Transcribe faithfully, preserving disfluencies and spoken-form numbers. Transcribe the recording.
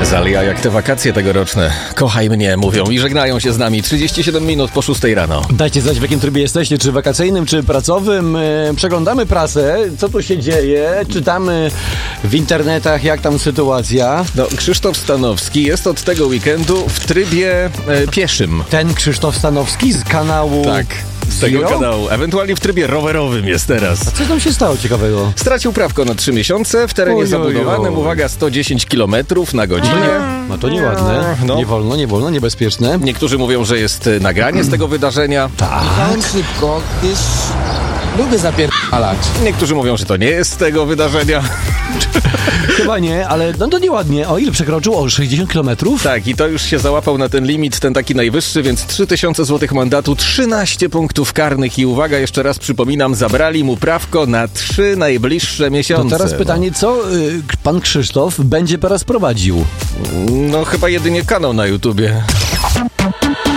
Azalia, jak te wakacje tegoroczne. Kochaj mnie, mówią i żegnają się z nami. trzydzieści siedem minut po szóstej rano. Dajcie znać, w jakim trybie jesteście, czy wakacyjnym, czy pracowym. Przeglądamy prasę, co tu się dzieje, czytamy w internetach, jak tam sytuacja. No, Krzysztof Stanowski jest od tego weekendu w trybie e, pieszym. Ten Krzysztof Stanowski z kanału... Tak. Z tego Zero? kanału. Ewentualnie w trybie rowerowym jest teraz. Co tam się stało ciekawego? Stracił prawko na trzy miesiące w terenie Oj, zabudowanym. oj, oj. Uwaga, sto dziesięć kilometrów na godzinę. No to nieładne. No. Nie wolno, nie wolno, niebezpieczne. Niektórzy mówią, że jest e, nagranie z tego wydarzenia. Jechałem szybko, gdyż lubię zapierdalać. Niektórzy mówią, że to nie jest z tego wydarzenia. Chyba nie, ale no to nieładnie. O ile przekroczył? O sześćdziesiąt kilometrów? Tak, i to już się załapał na ten limit, ten taki najwyższy, więc trzy tysiące złotych mandatu, trzynaście punktów karnych i uwaga, jeszcze raz przypominam, zabrali mu prawko na trzy najbliższe miesiące. To teraz pytanie, co y, pan Krzysztof będzie teraz prowadził? No, no chyba jedynie kanał na YouTubie.